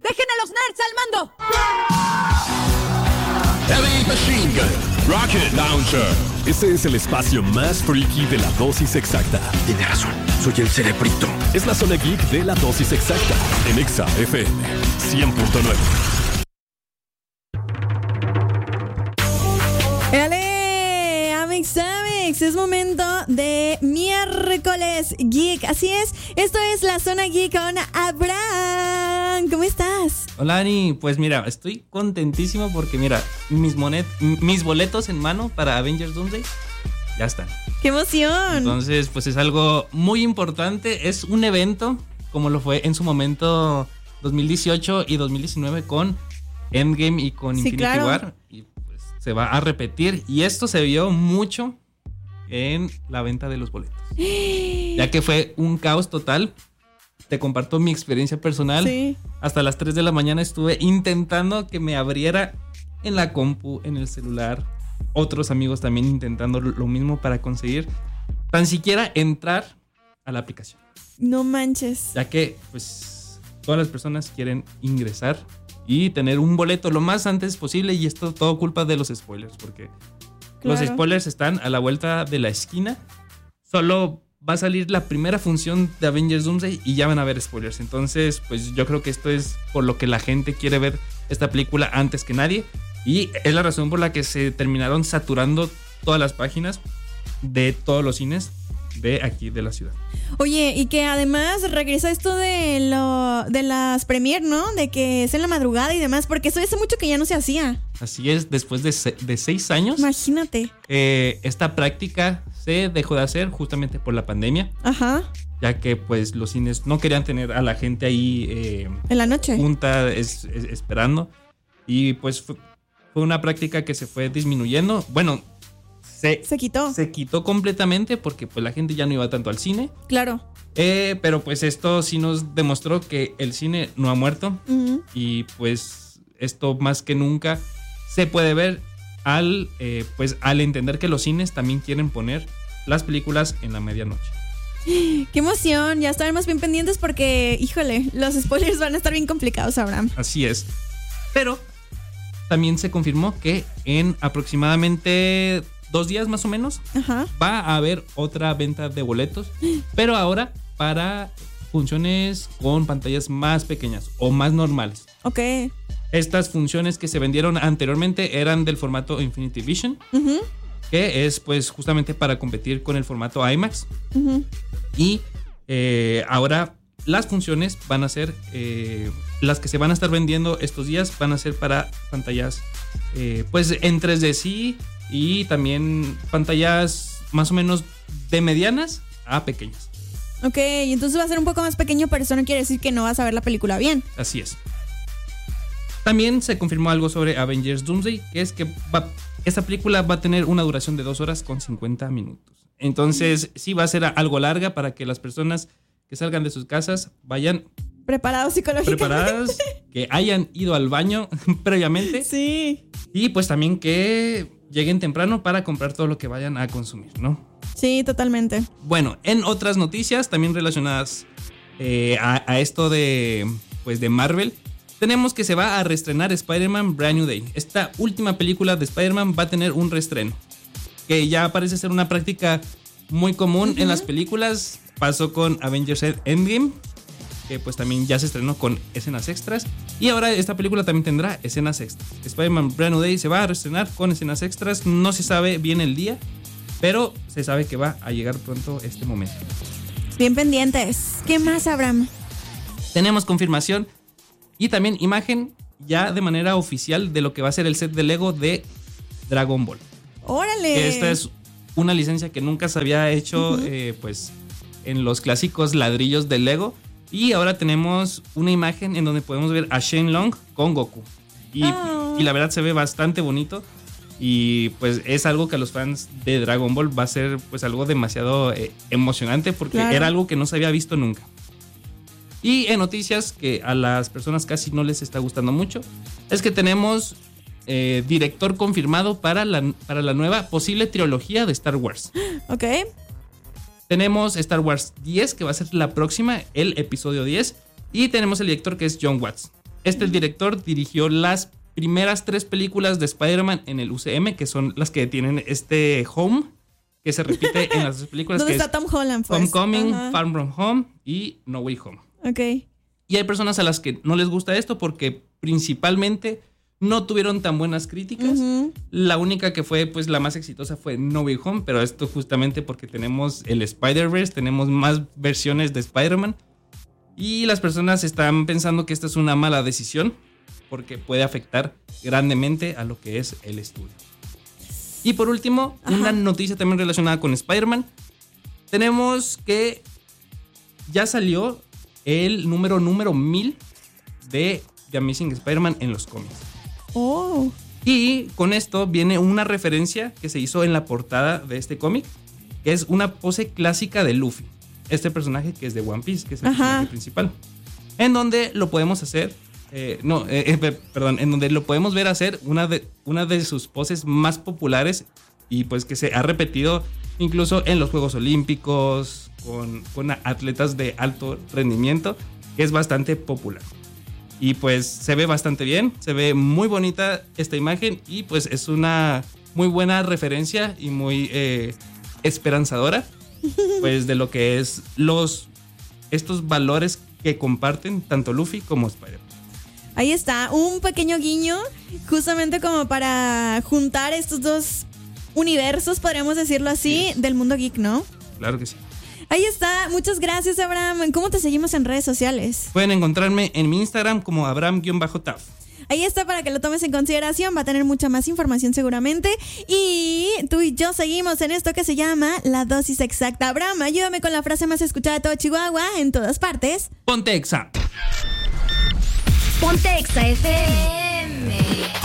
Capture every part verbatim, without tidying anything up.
¡Dejen a los nerds al mando! Heavy Machine Gun Rocket Launcher. Este es el espacio más freaky de la dosis exacta. Tiene razón, soy el cerebrito. Es la zona geek de la dosis exacta en Exa F M cien punto nueve. ¡Dale! Amix, Amix, es momento de miércoles geek. Así es, esto es la zona geek con Abraham. ¿Cómo estás? Hola, Ani. Pues mira, estoy contentísimo porque mira, mis, monet, mis boletos en mano para Avengers Doomsday ya están. ¡Qué emoción! Entonces, pues es algo muy importante. Es un evento como lo fue en su momento dos mil dieciocho y dos mil diecinueve con Endgame y con Sí, Infinity claro. War. Y pues se va a repetir. Y esto se vio mucho en la venta de los boletos. Ya que fue un caos total. Te comparto mi experiencia personal. Sí. Hasta las tres de la mañana estuve intentando que me abriera en la compu, en el celular. Otros amigos también intentando lo mismo para conseguir tan siquiera entrar a la aplicación. No manches. Ya que pues todas las personas quieren ingresar y tener un boleto lo más antes posible. Y esto todo culpa de los spoilers, porque Claro. los spoilers están a la vuelta de la esquina. Solo va a salir la primera función de Avengers Doomsday y ya van a haber spoilers. Entonces, pues yo creo que esto es por lo que la gente quiere ver esta película antes que nadie. Y es la razón por la que se terminaron saturando todas las páginas de todos los cines de aquí de la ciudad. Oye, y que además regresa esto de lo de las premier, ¿no? De que es en la madrugada y demás, porque eso hace mucho que ya no se hacía. Así es, después de, se- de seis años, Imagínate. eh, esta práctica se dejó de hacer justamente por la pandemia, Ajá. ya que pues los cines no querían tener a la gente ahí eh, En la noche. junta es- es- esperando. Y pues fue, fue una práctica que se fue disminuyendo. Bueno, se, Se quitó. se quitó completamente porque pues la gente ya no iba tanto al cine. Claro. Eh, pero pues esto sí nos demostró que el cine no ha muerto. Ujú. Y pues esto más que nunca se puede ver al, eh, pues, al entender que los cines también quieren poner las películas en la medianoche. Qué emoción. Ya estar más bien pendientes porque, híjole, los spoilers van a estar bien complicados, Abraham. Así es. Pero también se confirmó que en aproximadamente dos días más o menos Ajá. va a haber otra venta de boletos, pero ahora para funciones con pantallas más pequeñas o más normales. Ok. Estas funciones que se vendieron anteriormente eran del formato Infinity Vision, Ujú, que es pues justamente para competir con el formato IMAX. ujú. Y eh, ahora las funciones van a ser, eh, las que se van a estar vendiendo estos días van a ser para pantallas eh, pues en tres D sí, y también pantallas más o menos de medianas a pequeñas. Ok, y entonces va a ser un poco más pequeño, pero eso no quiere decir que no vas a ver la película bien. Así es. También se confirmó algo sobre Avengers Doomsday, que es que va, esta película va a tener una duración de dos horas con cincuenta minutos. Entonces sí va a ser algo larga para que las personas que salgan de sus casas vayan Preparado psicológicamente. preparadas, que hayan ido al baño previamente Sí. y pues también que lleguen temprano para comprar todo lo que vayan a consumir, ¿no? Sí, totalmente. Bueno, en otras noticias también relacionadas eh, a, a esto de, pues de Marvel, tenemos que se va a reestrenar Spider-Man Brand New Day. Esta última película de Spider-Man va a tener un reestreno, que ya parece ser una práctica muy común uh-huh. en las películas. Pasó con Avengers Endgame, que pues también ya se estrenó con escenas extras. Y ahora esta película también tendrá escenas extras. Spider-Man Brand New Day se va a reestrenar con escenas extras. No se sabe bien el día, pero se sabe que va a llegar pronto este momento. Bien pendientes. ¿Qué más, Abraham? Tenemos confirmación y también imagen ya de manera oficial de lo que va a ser el set de Lego de Dragon Ball. ¡Órale! Esta es una licencia que nunca se había hecho uh-huh. eh, pues en los clásicos ladrillos de Lego. Y ahora tenemos una imagen en donde podemos ver a Shenlong con Goku. Y, oh. y la verdad se ve bastante bonito. Y pues es algo que a los fans de Dragon Ball va a ser pues algo demasiado eh, emocionante, porque claro. era algo que no se había visto nunca. Y en noticias que a las personas casi no les está gustando mucho, es que tenemos eh, director confirmado para la, para la nueva posible trilogía de Star Wars. Ok. Tenemos Star Wars diez, que va a ser la próxima, el episodio diez. Y tenemos el director, que es John Watts. Este director dirigió las primeras tres películas de Spider-Man en el U C M, que son las que tienen este Home, que se repite en las tres películas. ¿Dónde que está es Tom Holland, pues? Homecoming, Ajá. Far From Home y No Way Home. Ok. Y hay personas a las que no les gusta esto porque principalmente no tuvieron tan buenas críticas. Uh-huh. La única que fue pues la más exitosa fue No Way Home, pero esto justamente porque tenemos el Spider-Verse, tenemos más versiones de Spider-Man y las personas están pensando que esta es una mala decisión porque puede afectar grandemente a lo que es el estudio. Y por último, Ajá. una noticia también relacionada con Spider-Man. Tenemos que ya salió el número número mil de The Amazing Spider-Man en los cómics. Oh. Y con esto viene una referencia que se hizo en la portada de este cómic, que es una pose clásica de Luffy, este personaje que es de One Piece, que es el Ajá. personaje principal, en donde lo podemos hacer, eh, no, eh, eh, perdón, en donde lo podemos ver hacer una de, una de sus poses más populares y pues que se ha repetido incluso en los Juegos Olímpicos, con, con atletas de alto rendimiento, que es bastante popular. Y pues se ve bastante bien, se ve muy bonita esta imagen y pues es una muy buena referencia y muy eh, esperanzadora pues de lo que es los estos valores que comparten tanto Luffy como Spider-Man. Ahí está, un pequeño guiño justamente como para juntar estos dos universos, podríamos decirlo así, sí. del mundo geek, ¿no? Claro que sí. Ahí está, muchas gracias, Abraham. ¿Cómo te seguimos en redes sociales? Pueden encontrarme en mi Instagram como Abraham-Taf. Ahí está para que lo tomes en consideración, va a tener mucha más información seguramente. Y tú y yo seguimos en esto que se llama La Dosis Exacta. Abraham, ayúdame con la frase más escuchada de todo Chihuahua, en todas partes. Ponte Exa. Ponte Exa F M.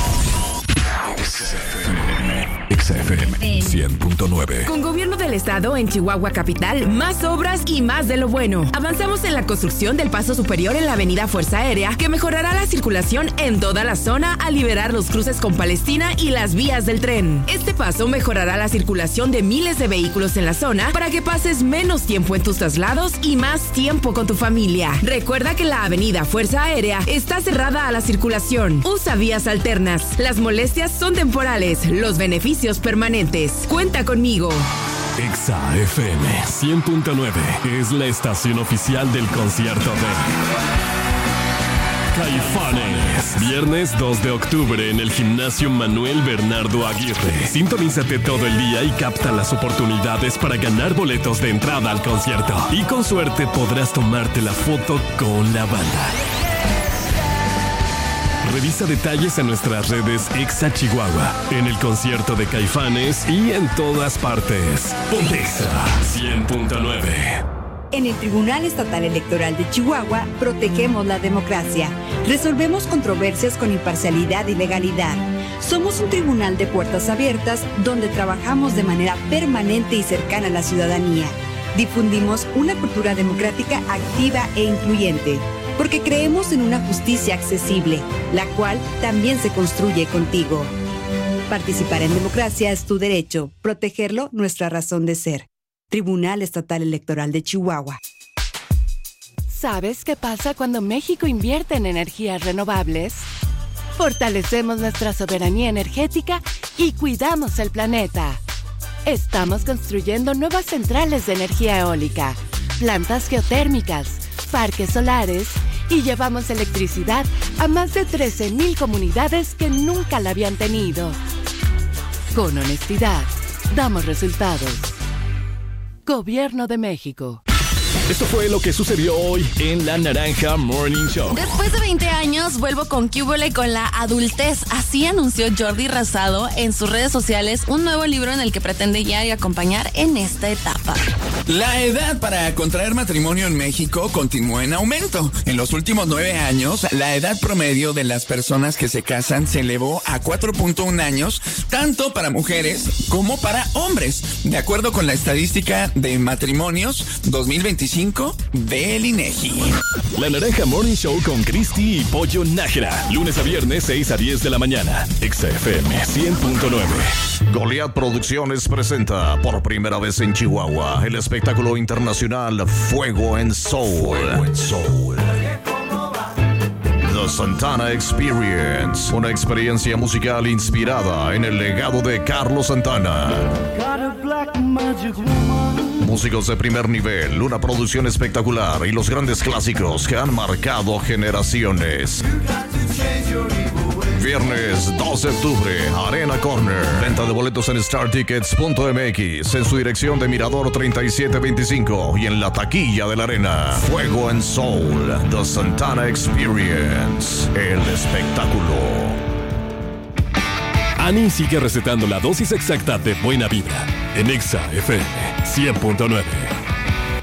Exa F M cien punto nueve. Con Gobierno del Estado en Chihuahua Capital, más obras y más de lo bueno. Avanzamos en la construcción del paso superior en la avenida Fuerza Aérea, que mejorará la circulación en toda la zona al liberar los cruces con Palestina y las vías del tren. Este paso mejorará la circulación de miles de vehículos en la zona para que pases menos tiempo en tus traslados y más tiempo con tu familia. Recuerda que la avenida Fuerza Aérea está cerrada a la circulación. Usa vías alternas. Las molestias son temporales, los beneficios permanentes. Cuenta conmigo. Exa F M cien punto nueve es la estación oficial del concierto de Caifanes. Viernes dos de octubre en el Gimnasio Manuel Bernardo Aguirre. Sintonízate todo el día y capta las oportunidades para ganar boletos de entrada al concierto. Y con suerte podrás tomarte la foto con la banda. Revisa detalles en nuestras redes Exa Chihuahua, en el concierto de Caifanes y en todas partes. Ponte Exa cien punto nueve. En el Tribunal Estatal Electoral de Chihuahua protegemos la democracia. Resolvemos controversias con imparcialidad y legalidad. Somos un tribunal de puertas abiertas donde trabajamos de manera permanente y cercana a la ciudadanía. Difundimos una cultura democrática activa e incluyente, porque creemos en una justicia accesible, la cual también se construye contigo. Participar en democracia es tu derecho, protegerlo nuestra razón de ser. Tribunal Estatal Electoral de Chihuahua. ¿Sabes qué pasa cuando México invierte en energías renovables? Fortalecemos nuestra soberanía energética y cuidamos el planeta. Estamos construyendo nuevas centrales de energía eólica, plantas geotérmicas, parques solares y llevamos electricidad a más de trece mil comunidades que nunca la habían tenido. Con honestidad, damos resultados. Gobierno de México. Esto fue lo que sucedió hoy en La Naranja Morning Show. Después de veinte años, vuelvo con ¿Qué hubole con la adultez? Así anunció Jordi Rosado en sus redes sociales un nuevo libro en el que pretende guiar y acompañar en esta etapa. La edad para contraer matrimonio en México continúa en aumento. En los últimos nueve años, la edad promedio de las personas que se casan se elevó a cuatro punto uno años, tanto para mujeres como para hombres, de acuerdo con la estadística de matrimonios dos mil veinticinco del INEGI. La Naranja Morning Show con Cristi y Pollo Nájera. Lunes a viernes, seis a diez de la mañana. Exa F M cien punto nueve. Goliath Producciones presenta por primera vez en Chihuahua el espectáculo internacional Fuego en Soul. Fuego en Soul. The Santana Experience, una experiencia musical inspirada en el legado de Carlos Santana. Músicos de primer nivel, una producción espectacular y los grandes clásicos que han marcado generaciones. Viernes dos de octubre, Arena Corner. Venta de boletos en star tickets punto m x, en su dirección de Mirador treinta y siete veinticinco y en la taquilla de la Arena. Fuego and Soul, The Santana Experience, el espectáculo. Ani sigue recetando la dosis exacta de buena vibra en Exa F M cien punto nueve.